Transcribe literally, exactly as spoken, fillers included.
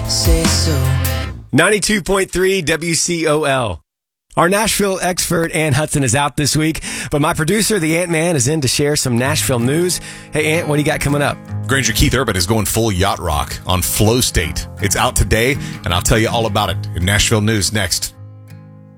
say so. ninety-two point three W C O L. Our Nashville expert, Ant Hudson, is out this week, but my producer, the Ant-Man, is in to share some Nashville news. Hey, Ant, what do you got coming up? Granger Keith Urban is going full yacht rock on Flow State. It's out today, and I'll tell you all about it in Nashville News next.